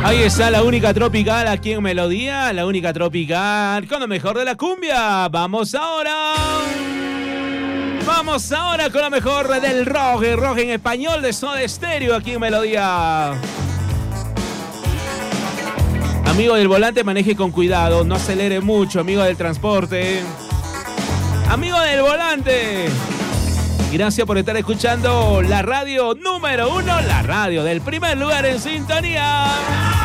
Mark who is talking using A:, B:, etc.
A: Ahí está la única tropical aquí en Melodía, la única tropical con lo mejor de la cumbia. Vamos ahora con lo mejor del rock, el rock en español de Soda Stereo aquí en Melodía. Amigo del volante, maneje con cuidado, no acelere mucho, amigo del transporte. Amigo del volante, gracias por estar escuchando la radio número 1, la radio del primer lugar en sintonía.